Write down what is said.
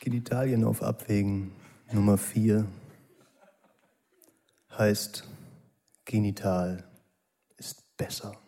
Genitalien auf Abwägen. Nummer 4 heißt Genital ist besser.